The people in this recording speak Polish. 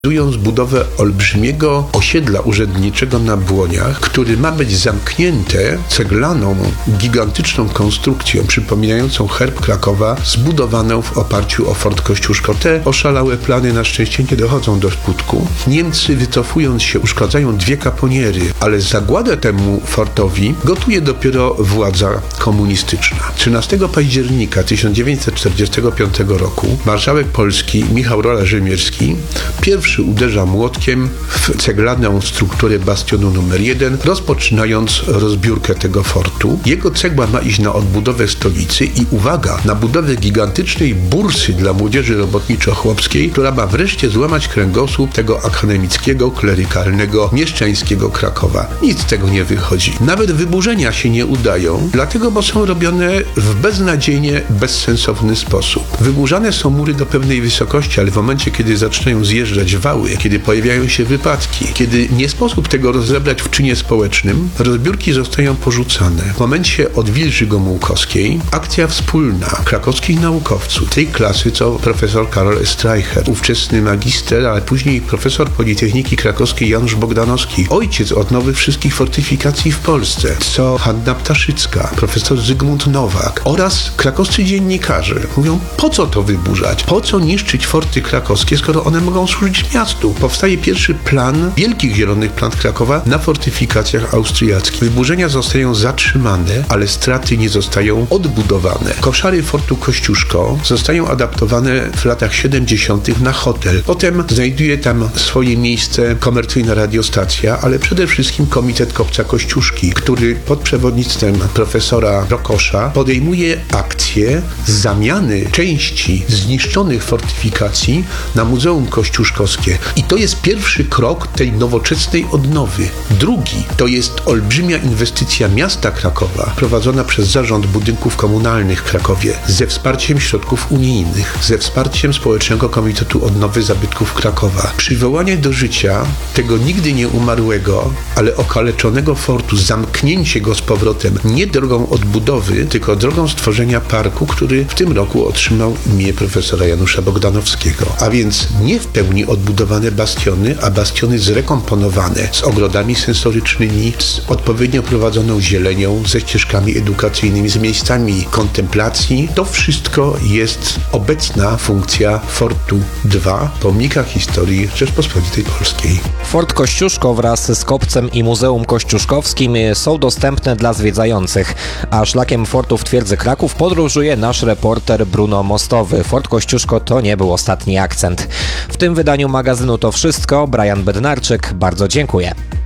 realizując budowę olbrzymiego osiedla urzędniczego na Błoniach, który ma być zamknięte ceglaną, gigantyczną konstrukcją przypominającą herb Krakowa, zbudowaną w oparciu o Fort Kościuszko. Te oszalałe plany na szczęście nie dochodzą do skutku. Niemcy, wycofując się, uszkadzają 2 kaponiery, ale zagładę temu fortowi gotuje dopiero władza komunistyczna. 13 października 1945 roku marszałek Polski Michał Rola-Rzymierski pierwszy uderza młotkiem w ceglaną strukturę bastionu numer 1, rozpoczynając rozbiórkę tego fortu. Jego cegła ma iść na odbudowę stolicy i uwaga, na budowę gigantycznej bursy dla młodzieży robotniczo-chłopskiej, która ma wreszcie złamać kręgosłup tego akademickiego, klerykalnego, mieszczańskiego Krakowa. Nic z tego nie wychodzi. Nawet wyburzenia się nie udają, dlatego, bo są robione w beznadziejnie bezsensowny sposób. Wyburzane są mury do pewnej wysokości, ale w momencie, kiedy zaczynają zjeżdżać wały, kiedy pojawiają się wypadki, kiedy nie sposób tego rozebrać w czynie społecznym, rozbiórki zostają porzucane. W momencie odwilży gomułkowskiej akcja wspólna krakowskich naukowców, tej klasy co profesor Karol Streicher, ówczesny magister, ale później profesor Politechniki Krakowskiej Janusz Bogdanowski, ojciec odnowy wszystkich fortyfikacji w Polsce, co Hanna Ptaszycka, profesor Zygmunt Nowak oraz krakowscy dziennikarze mówią, po co to wyburzać? Po co niszczyć forty krakowskie, skoro one mogą służyć miastu? Powstaje pierwszy plan wielkich zielonych plan Krakowa na fortyfikacjach austriackich. Wyburzenia zostają zatrzymane, ale straty nie zostają odbudowane. Koszary fortu Kościuszko zostają adaptowane w latach 70. na hotel. Potem znajduje tam swoje miejsce komercyjna radiostacja, ale przede wszystkim Komitet Kopca Kościuszki, który pod przewodnictwem profesora Rokosza podejmuje akcję zamiany części zniszczonych fortyfikacji na Muzeum Kościuszkowskie. I to jest pierwszy krok tej nowoczesnej odnowy. Drugi to jest olbrzymia inwestycja miasta Krakowa, prowadzona przez Zarząd Budynków Komunalnych w Krakowie, ze wsparciem środków unijnych, ze wsparciem Społecznego Komitetu Odnowy Zabytków Krakowa. Przywołanie do życia tego nigdy nie umarłego, ale okaleczonego fortu, zamknięcie go z powrotem nie drogą odbudowy, tylko drogą stworzenia parku, który w tym roku otrzymał imię profesora Janusza Bogdanowskiego. A więc nie w pełni odbudowane bastiony, a bastiony zrekomponowane z ogrodami sensorycznymi, z odpowiednio prowadzoną zielenią, ze ścieżkami edukacyjnymi, z miejscami kontemplacji. To wszystko jest obecna funkcja Fortu 2, pomnika historii Rzeczpospolitej Polskiej. Fort Kościuszko wraz z kopcem i Muzeum Kościuszkowskim są dostępne dla zwiedzających, a szlakiem fortu w twierdzy Kraków podróżuje nasz reporter Bruno Mostowy. Fort Kościuszko to nie był ostatni akcent. W tym wydaniu magazynu to wszystko. Brian Bednarczyk, bardzo dziękuję.